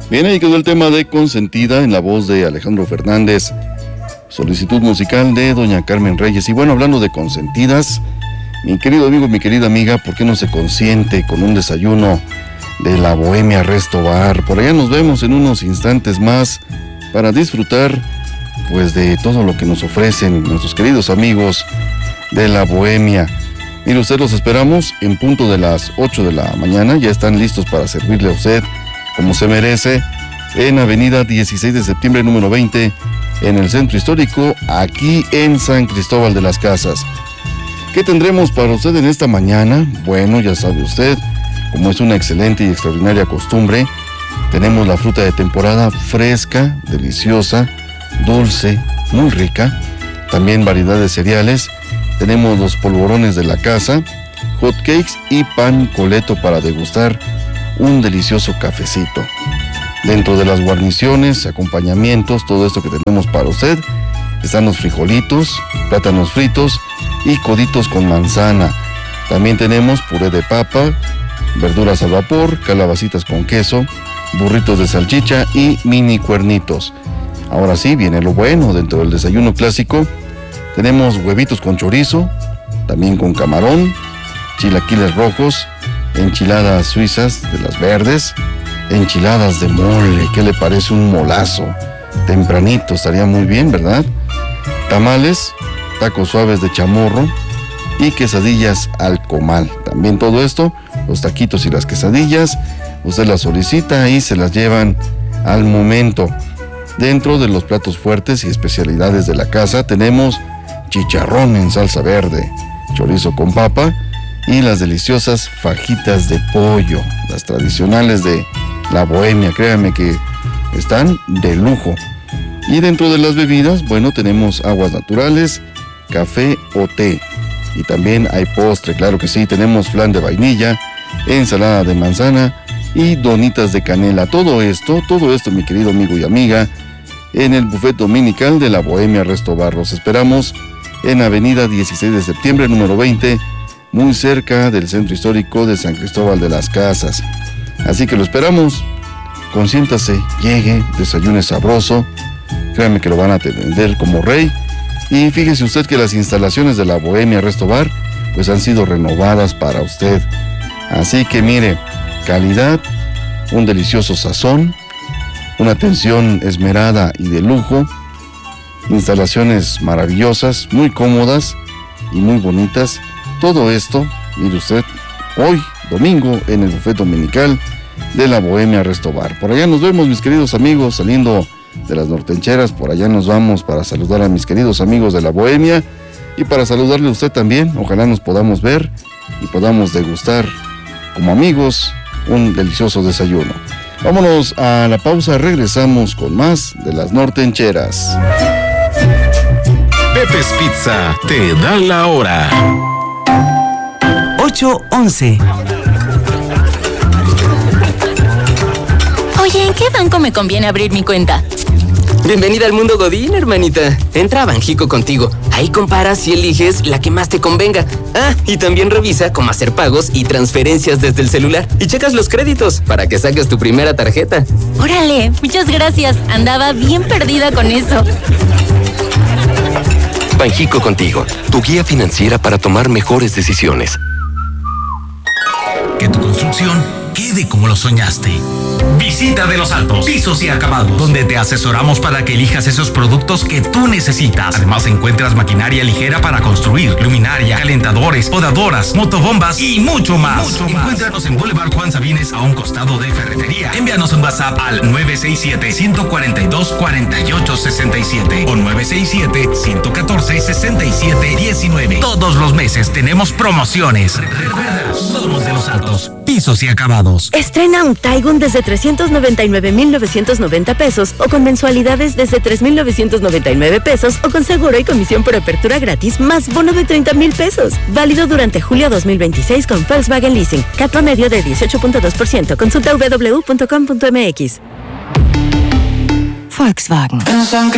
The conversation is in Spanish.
Bien, ahí quedó el tema de Consentida en la voz de Alejandro Fernández. Solicitud musical de doña Carmen Reyes. Y bueno, hablando de consentidas, mi querido amigo, mi querida amiga, ¿por qué no se consiente con un desayuno de la Bohemia Resto Bar? Por allá nos vemos en unos instantes más para disfrutar pues de todo lo que nos ofrecen nuestros queridos amigos de la Bohemia. Mire usted, los esperamos en punto de las 8 de la mañana. Ya están listos para servirle a usted como se merece, en avenida 16 de septiembre, número 20, en el centro histórico, aquí en San Cristóbal de las Casas. ¿Qué tendremos para usted en esta mañana? Bueno, ya sabe usted, como es una excelente y extraordinaria costumbre, tenemos la fruta de temporada fresca, deliciosa, dulce, muy rica. También variedad de cereales. Tenemos los polvorones de la casa, hot cakes y pan coleto para degustar un delicioso cafecito. Dentro de las guarniciones, acompañamientos, todo esto que tenemos para usted, están los frijolitos, plátanos fritos y coditos con manzana. También tenemos puré de papa, verduras al vapor, calabacitas con queso, burritos de salchicha y mini cuernitos. Ahora sí, viene lo bueno. Dentro del desayuno clásico tenemos huevitos con chorizo, también con camarón, chilaquiles rojos, enchiladas suizas de las verdes, enchiladas de mole. ¿Qué le parece un molazo? Tempranito, estaría muy bien, ¿verdad? Tamales, tacos suaves de chamorro y quesadillas al comal. También todo esto, los taquitos y las quesadillas, usted las solicita y se las llevan al momento. Dentro de los platos fuertes y especialidades de la casa tenemos chicharrón en salsa verde, chorizo con papa y las deliciosas fajitas de pollo, las tradicionales de la Bohemia. Créanme que están de lujo. Y dentro de las bebidas, bueno, tenemos aguas naturales, café o té. Y también hay postre, claro que sí. Tenemos flan de vainilla, ensalada de manzana y donitas de canela. Todo esto, mi querido amigo y amiga, en el buffet dominical de la Bohemia Resto Bar. Los esperamos en avenida 16 de septiembre, número 20, muy cerca del centro histórico de San Cristóbal de las Casas. Así que lo esperamos. Consiéntase, llegue, desayune sabroso. Créanme que lo van a atender como rey. Y fíjese usted que las instalaciones de la Bohemia Resto Bar pues han sido renovadas para usted. Así que mire, calidad, un delicioso sazón, una atención esmerada y de lujo, instalaciones maravillosas, muy cómodas y muy bonitas. Todo esto, mire usted, hoy, domingo, en el buffet dominical de la Bohemia Resto Bar. Por allá nos vemos, mis queridos amigos, saliendo de las nortencheras. Por allá nos vamos para saludar a mis queridos amigos de la Bohemia y para saludarle a usted también. Ojalá nos podamos ver y podamos degustar como amigos un delicioso desayuno. Vámonos a la pausa, regresamos con más de las nortencheras. Pepe's Pizza te da la hora. 8:11. Oye, ¿en qué banco me conviene abrir mi cuenta? Bienvenida al mundo Godín, hermanita. Entra a Banjico Contigo. Ahí comparas y eliges la que más te convenga. Ah, y también revisa cómo hacer pagos y transferencias desde el celular. Y checas los créditos para que saques tu primera tarjeta. Órale, muchas gracias. Andaba bien perdida con eso. Banjico Contigo, tu guía financiera para tomar mejores decisiones. Que tu construcción quede como lo soñaste. Visita De Los Altos, Pisos y Acabados, donde te asesoramos para que elijas esos productos que tú necesitas. Además encuentras maquinaria ligera para construir, luminaria, calentadores, podadoras, motobombas y mucho más. Encuéntranos en Boulevard Juan Sabines, a un costado de Ferretería. Envíanos un WhatsApp al 967-142-4867 o 967-114-6719. Todos los meses tenemos promociones. Recuerda, somos De Los Altos, Pisos y Acabados. Estrena un Taigun desde 399,990 pesos o con mensualidades desde 3,999 pesos o con seguro y comisión por apertura gratis más bono de 30,000 pesos. Válido durante julio 2026 con Volkswagen Leasing. CAT promedio de 18.2%. Consulta www.com.mx. Volkswagen.